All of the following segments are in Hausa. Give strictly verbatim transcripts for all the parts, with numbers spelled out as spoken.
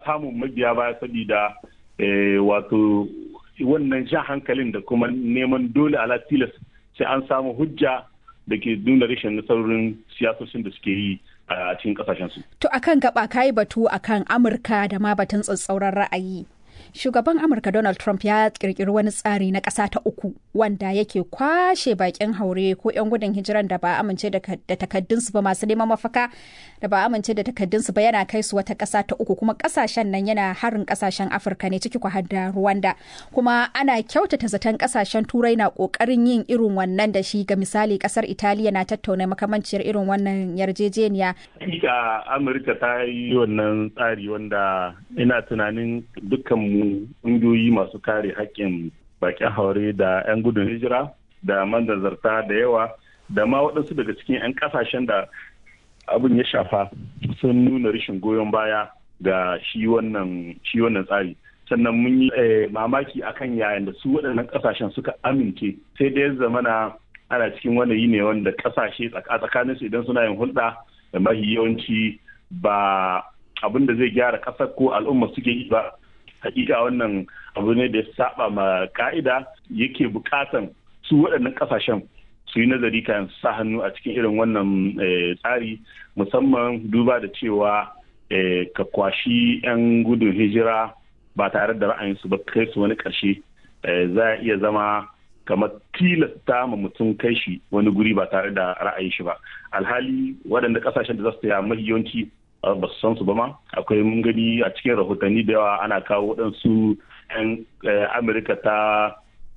samun mabiya baya saboda wato wannan jan hankalin da kuma neman dole ala tilas sai an samu hujja da ke nuna rashin nasarorin siyasoshin da suke yi a cikin kasashen su. To akan gaba kayi batu akan Amurka da ma batun tsatsauran ra'ayi. Shugaban Amurka Donald Trump ya kirkiri wani tsari na ƙasa ta uku wanda yake kwashe bakin haure ko 'yan gudun hijiran da ba amince da takaddunsu ba masu neman mafaka da ba amince da takaddunsu ba yana kai su wata ƙasa ta uku kuma ƙasashen nan yana harin ƙasashen Afirka ne ciki har da Rwanda kuma ana kyautata zaton ƙasashen Turai na ƙoƙarin yin irin wannan da shi ga misali ƙasar Italiya na tattauna makamanciyar irin wannan yarjejeniya. Hakika Amurka ta yi wannan tsari wanda ina tunanin dukkan mu ƙungiyoyi masu kare haƙƙin baƙin haure da 'yan gudun hijira da manzarta da yawa da ma waɗansu daga cikin 'yan ƙasashen da abin ya shafa sun nuna rashin goyon baya ga shi wannan shi wannan tsari sannan mun yi mamaki akan yayin da su waɗannan ƙasashen suka amince sai da ya zamana ana cikin wani ne wanda ƙasashe tsakaninsu idan suna yin hulɗa da mahi yawanci ba abin da zai gyara ƙasar ko al'umma suke yi ba. Hakika wannan abu ne da ya saba ma ka'ida yake bukatan su waɗannan kasashen su yi nazari kan sa hannu a cikin irin wannan tsari musamman duba da cewa ka kwashi 'yan gudun hijira ba tare da ra'ayinsu ba kai su wani ƙarshe za a iya zama kamar tilasta ma mutum kai shi wani guri ba tare da ra'ayin shi ba alhali waɗanda kasashen da za su taya mahiyanci ba su san su ba ma akwai mun gani a cikin rahotanni da yawa ana kawo waɗansu 'yan amurka ta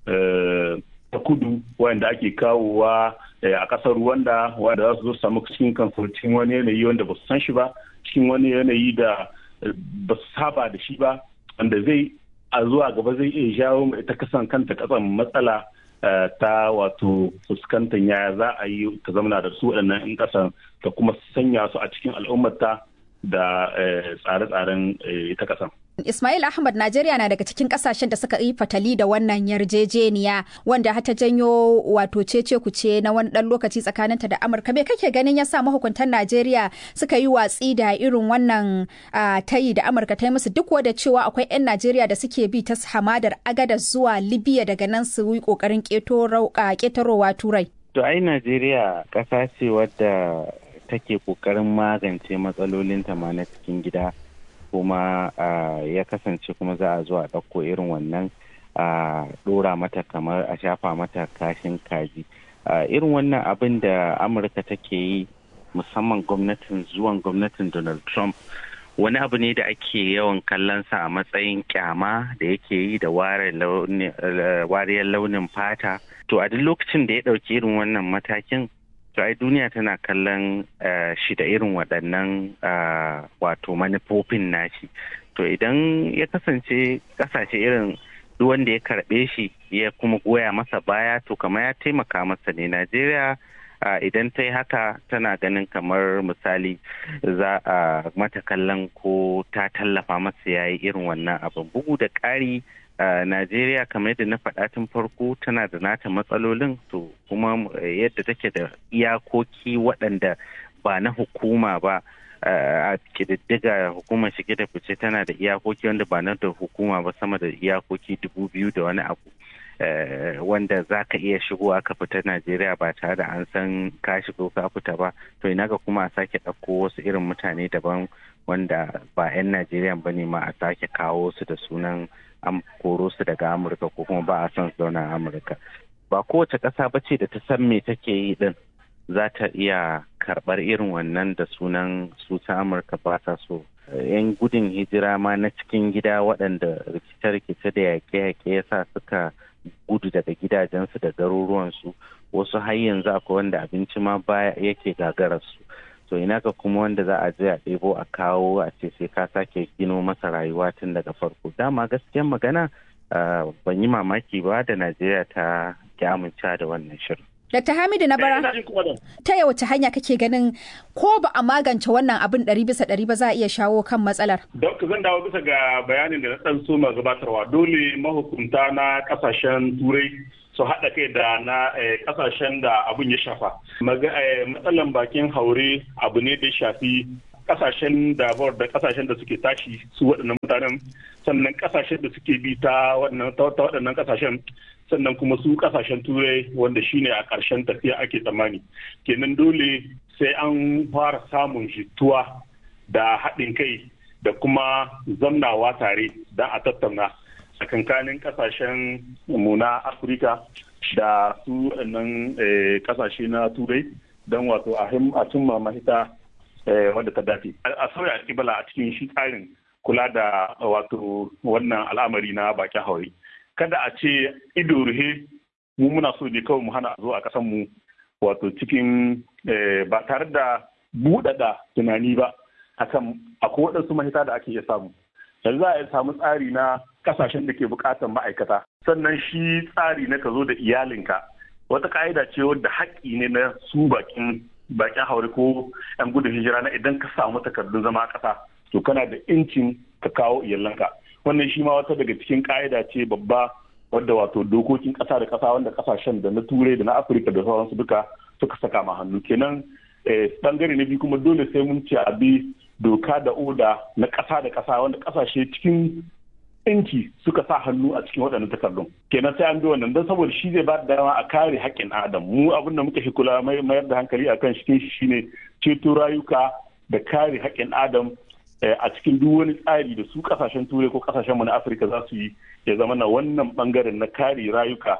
ta kudu wanda ake kawowa a ƙasar Rwanda wanda za su zo samu cikin kansu cikin wani yanayi wanda ba su san shi ba cikin wani yanayi da ba su saba da shi ba wanda zai a zuwa gaba zai iya jawo ita kasan kanta kasan matsala ta wato fuskantar yaya za a yi ta zamana da su waɗannan 'yan ƙasan ta kuma sanya su a cikin al'ummata da tsare-tsaren ita kasan. Ismail Ahmad, Najeriya na daga cikin kasashen da suka yi fatali da wannan yarjejeniya wanda hata janyo wato cece kuce na wani dan lokaci tsakaninta da Amurka. Me kake ganin ya sa mahukuntan Najeriya suka yi watsi da irin wannan tayi da Amurka ta yi musu duk da cewa akwai 'yan Najeriya da suke bi ta hamadar Agadas zuwa Libya daga nan su yi kokarin ƙetarowa Turai? To ai Najeriya ƙasa ce wadda take kokarin magance matsalolinta ma na cikin gida. kuma ya kasance kuma za a zo a ɗauko irin wannan a ɗora mata kamar a shafa mata kashin kaji irin wannan abin da Amurka take yi musamman gwamnatin zuwan gwamnatin Donald Trump wani abu ne da ake yawan kallon sa a matsayin kyama da yake yi da wariyar launin fata to a duk lokacin da ya ɗauki irin wannan matakin to ai duniya tana kallon shi da irin waɗannan wato manufofin nashi to idan ya kasance ƙasashe irin duk wanda ya karɓe shi ya kuma goya masa baya to kamar ya taimaka masa ne. Najeriya idan ta yi haka tana ganin kamar misali za a mata kallon ko ta tallafa masa ya yi irin wannan abin. Bugu da ƙari Uh, Najeriya kamar yadda na faɗa tun farko tana da nata matsalolin to kuma yadda take da iyakoki waɗanda ba na hukuma ba a ƙididdiga hukumar shige da fice tana da iyakoki wanda ba na da hukuma ba sama da iyakoki dubu biyu da wani abu uh, wanda za ka iya shigowa ka fita Najeriya ba tare da an san ka shigo ka fita ba to ina ga kuma a sake ɗauko wasu irin mutane daban wanda ba 'yan Najeriya ba ne ma a sake kawo su da sunan an koro su daga Amurka ko kuma ba a son su zauna a Amurka. Ba kowace ƙasa ba ce da ta san me take yi din za ta iya karɓar irin wannan da sunan su ta Amurka ba ta so. Yan gudun hijira ma na cikin gida waɗanda rikice-rikice da yaƙe-yaƙe ya sa suka gudu daga gidajensu da garuruwansu wasu har yanzu akwai wanda abinci ma baya yake gagararsu. to ina ga kuma wanda za a je a ɗebo a kawo a ce sai ka sake gino masa rayuwa tun daga farko. Dama gaskiyar magana ban yi mamaki ba da Najeriya ta ki amince da wannan shirin. Dakta Hamidu Nabara, ta wace hanya kake ganin ko ba a magance wannan abin ɗari bisa ɗari ba za a iya shawo kan matsalar? Dokta zan dawo bisa ga bayanin da na ɗan so ma gabatarwa. Dole mahukunta na ƙasashen Turai su haɗa kai da na ƙasashen da abin ya shafa. Matsalan bakin haure abu ne da ya shafi kasashen da da kasashen da suke tashi su waɗannan mutanen, sannan kasashen da suke bi ta waɗannan kasashen, sannan kuma su kasashen turai wanda shine a ƙarshen tafiya ake tsammani. Kenan dole sai an fara samun jituwa da haɗin kai da kuma zamnawa tare don a tattauna tsakankanin kasashen mu na Afirka da su nan kasashe na turai don wato a cimma mahita wadda ta dace. A sauya alƙibla a cikin shi tsarin kula da wato wannan al'amari na bakin haure. Kada a ce ido ruhe mu muna so ne kawai mu hana zo a ƙasan mu wato cikin ba tare da buɗaɗa tunani ba akan akwai waɗansu mahita da ake iya samu. Yanzu za a samu tsari na kasashen da ke buƙatar ma'aikata. Sannan shi tsari na ka zo da iyalinka wata ka'ida ce wadda haƙƙi ne na su bakin bakin haure ko 'yan gudun hijira na idan ka samu takardun zama ƙasa to kana da incin ka kawo iyalanka. Wannan shi ma wata daga cikin ka'ida ce babba wadda wato dokokin ƙasa da ƙasa wanda ƙasashen da na turai da na afirka da sauransu duka suka saka ma hannu. Kenan bangare na biyu kuma dole sai mun ce a bi doka da oda na ƙasa da ƙasa wanda ƙasashe cikin inci suka sa hannu a cikin waɗannan takardun. Kenan sai an bi wannan don saboda shi zai ba da dama a kare haƙƙin adam. Mu abin da muka kula mayar da hankali akan shi shine ceto rayuka da kare haƙƙin adam a cikin duk wani tsari da su ƙasashen turai ko ƙasashen mu na Afirka za su yi ya zama na wannan bangaren na kare rayuka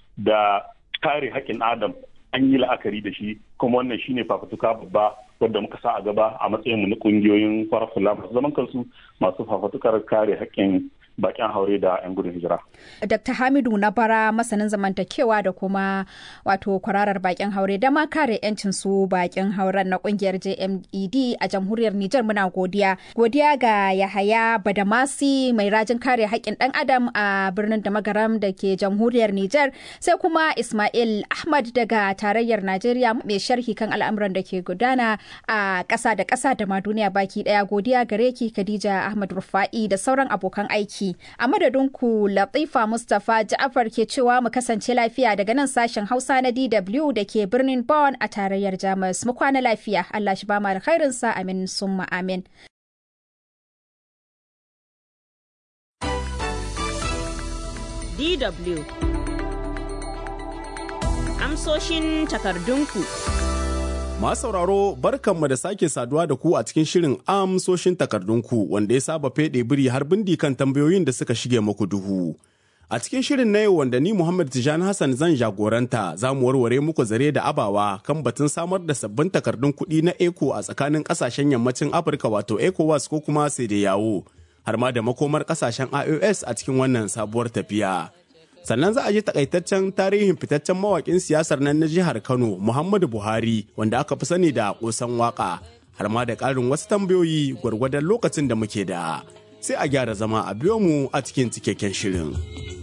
da kare haƙƙin adam an yi la'akari da shi, kuma wannan shine fafutuka babba wadda muka sa a gaba a matsayin mu na kungiyoyin farar hula masu zaman kansu masu fafutukar kare haƙƙin bakin haure da 'yan gudun hijira. Dokta Hamidu Nabara masanin zamantakewa da kuma wato kwararar bakin haure da ma kare 'yancin su bakin hauren na kungiyar J M E D a jamhuriyar Nijar muna godiya. Godiya ga Yahaya Badamasi mai rajin kare haƙƙin ɗan adam a birnin Damagaram da ke jamhuriyar Nijar, sai kuma Ismail Ahmad daga tarayyar Najeriya mai sharhi kan al'amuran da ke gudana a ƙasa da ƙasa da ma duniya baki ɗaya. Godiya gare ki Khadija Ahmad Rufa'i da sauran abokan aiki. A madadinku Latifa Mustapha Ja'afar ke cewa mu kasance lafiya daga nan sashen Hausa na D W da ke birnin Bonn a tarayyar Jamus. Mu kwana lafiya. Allah shi ba mu alkhairinsa. Amin summa amin. D W Amsoshin takardunku. Masu sauraro barkanmu da sake saduwa da ku a cikin shirin amsoshin takardunku wanda ya saba feɗe biri har bindi kan tambayoyin da suka shige muku duhu. A cikin shirin na yau wanda ni Muhammad Tijani Hassan zan jagoranta za mu warware muku zare da abawa kan batun samar da sabbin takardun kuɗi na ECO a tsakanin ƙasashen yammacin Afirka wato ECOWAS ko kuma Yawo, har ma da makomar ƙasashen I O S a cikin wannan sabuwar tafiya. Sannan za a ji takaitaccen tarihin fitaccen mawaƙin siyasar nan na jihar Kano Muhammadu Buhari wanda aka fi sani da ƙosan waƙa, har ma da ƙarin wasu tambayoyi gwargwadon lokacin da muke da. Sai a gyara zama a biyo mu a cikin cikakken shirin.